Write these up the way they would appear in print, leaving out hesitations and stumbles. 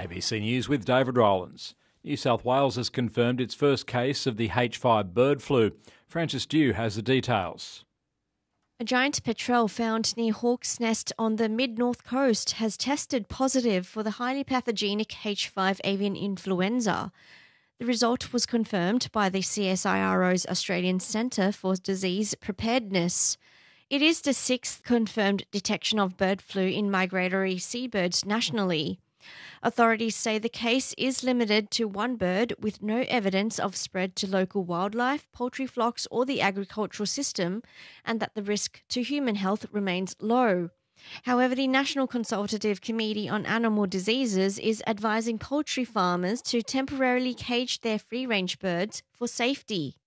ABC News with David Rowlands. New South Wales has confirmed its first case of the H5 bird flu. Francis Dew has the details. A giant petrel found near Hawk's Nest on the mid-north coast has tested positive for the highly pathogenic H5 avian influenza. The result was confirmed by the CSIRO's Australian Centre for Disease Preparedness. It is the sixth confirmed detection of bird flu in migratory seabirds nationally. Authorities say the case is limited to one bird with no evidence of spread to local wildlife, poultry flocks or the agricultural system, and that the risk to human health remains low. However, the National Consultative Committee on Animal Diseases is advising poultry farmers to temporarily cage their free-range birds for safety.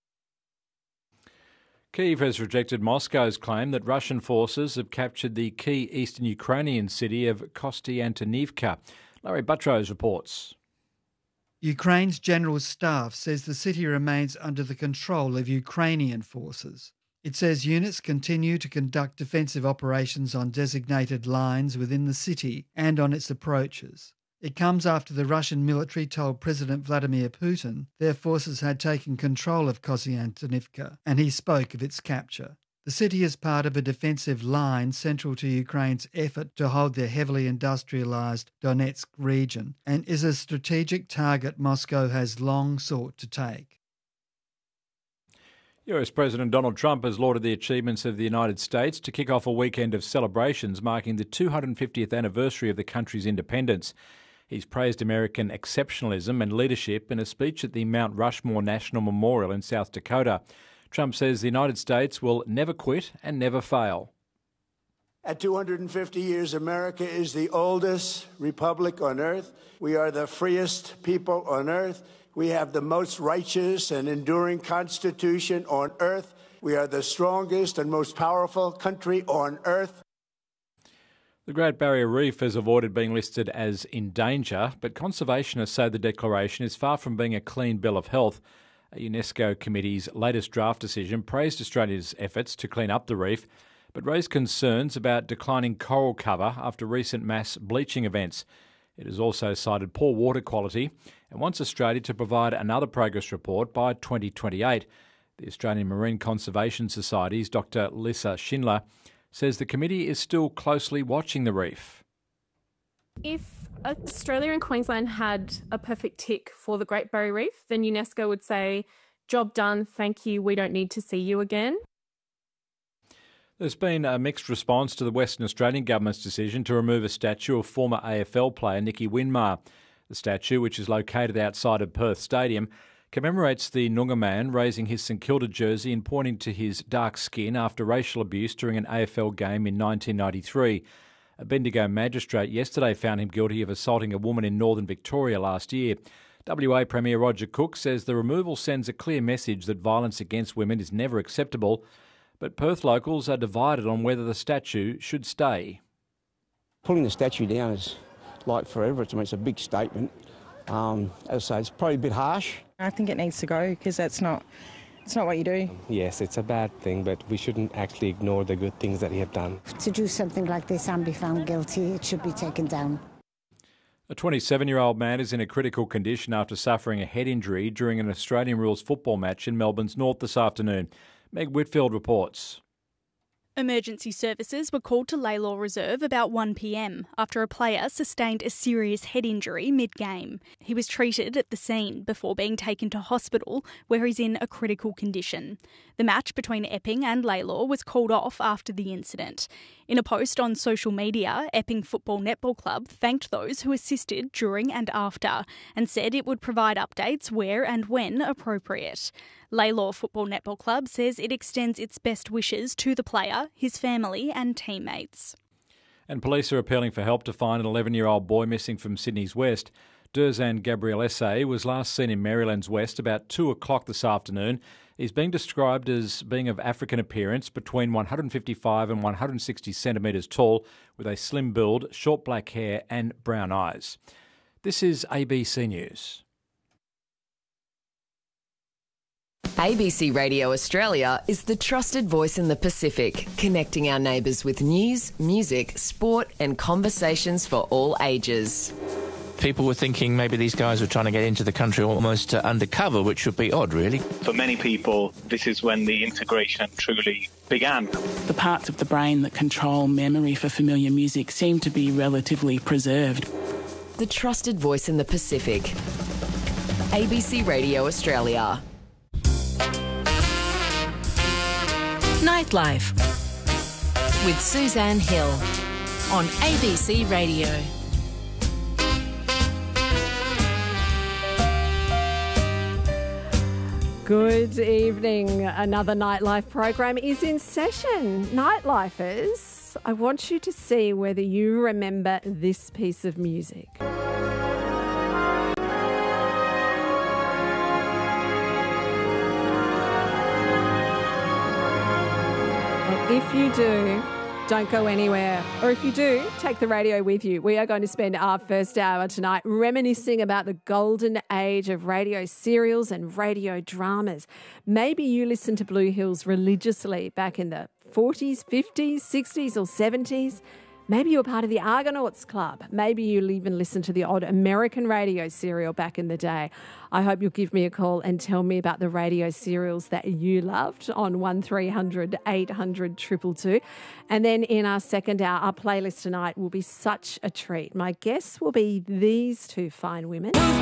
Kyiv has rejected Moscow's claim that Russian forces have captured the key eastern Ukrainian city of Kostiantynivka. Larry Buttrose reports. Ukraine's General Staff says the city remains under the control of Ukrainian forces. It says units continue to conduct defensive operations on designated lines within the city and on its approaches. It comes after the Russian military told President Vladimir Putin their forces had taken control of Kostiantynivka, and he spoke of its capture. The city is part of a defensive line central to Ukraine's effort to hold their heavily industrialised Donetsk region and is a strategic target Moscow has long sought to take. US President Donald Trump has lauded the achievements of the United States to kick off a weekend of celebrations marking the 250th anniversary of the country's independence. He's praised American exceptionalism and leadership in a speech at the Mount Rushmore National Memorial in South Dakota. Trump says the United States will never quit and never fail. At 250 years, America is the oldest republic on earth. We are the freest people on earth. We have the most righteous and enduring constitution on earth. We are the strongest and most powerful country on earth. The Great Barrier Reef has avoided being listed as in danger, but conservationists say the declaration is far from being a clean bill of health. A UNESCO committee's latest draft decision praised Australia's efforts to clean up the reef, but raised concerns about declining coral cover after recent mass bleaching events. It has also cited poor water quality and wants Australia to provide another progress report by 2028. The Australian Marine Conservation Society's Dr. Lisa Schindler says the committee is still closely watching the reef. If Australia and Queensland had a perfect tick for the Great Barrier Reef, then UNESCO would say, job done, thank you, we don't need to see you again. There's been a mixed response to the Western Australian Government's decision to remove a statue of former AFL player Nicky Winmar. The statue, which is located outside of Perth Stadium, commemorates the Noongar man raising his St Kilda jersey and pointing to his dark skin after racial abuse during an AFL game in 1993. A Bendigo magistrate yesterday found him guilty of assaulting a woman in northern Victoria last year. WA Premier Roger Cook says the removal sends a clear message that violence against women is never acceptable, but Perth locals are divided on whether the statue should stay. Pulling the statue down is like forever. It's a big statement. As I say, it's probably a bit harsh. I think it needs to go because it's not what you do. Yes, it's a bad thing, but we shouldn't actually ignore the good things that he have done. To do something like this and be found guilty, it should be taken down. A 27-year-old man is in a critical condition after suffering a head injury during an Australian rules football match in Melbourne's north this afternoon. Meg Whitfield reports. Emergency services were called to Laylaw Reserve about 1 p.m. after a player sustained a serious head injury mid-game. He was treated at the scene before being taken to hospital where he's in a critical condition. The match between Epping and Laylaw was called off after the incident. In a post on social media, Epping Football Netball Club thanked those who assisted during and after and said it would provide updates where and when appropriate. Laylaw Football Netball Club says it extends its best wishes to the player, his family and teammates. And police are appealing for help to find an 11-year-old boy missing from Sydney's west. Durzan Gabriel was last seen in Maryland's west about 2 o'clock this afternoon. He's being described as being of African appearance, between 155 and 160 centimetres tall, with a slim build, short black hair and brown eyes. This is ABC News. ABC Radio Australia is the trusted voice in the Pacific, connecting our neighbours with news, music, sport and conversations for all ages. people were thinking maybe these guys were trying to get into the country almost undercover, which would be odd, really. For many people, this is when the integration truly began. The parts of the brain that control memory for familiar music seem to be relatively preserved. The trusted voice in the Pacific. ABC Radio Australia. Nightlife with Suzanne Hill on ABC Radio. Good evening. Another Nightlife program is in session. Nightlifers, I want you to see whether you remember this piece of music. If you do, don't go anywhere. Or if you do, take the radio with you. We are going to spend our first hour tonight reminiscing about the golden age of radio serials and radio dramas. Maybe you listened to Blue Hills religiously back in the 40s, 50s, 60s or 70s. Maybe you were part of the Argonauts Club. Maybe you even listened to the odd American radio serial back in the day. I hope you'll give me a call and tell me about the radio serials that you loved on 1300 800 222. And then in our second hour, our playlist tonight will be such a treat. My guests will be these two fine women.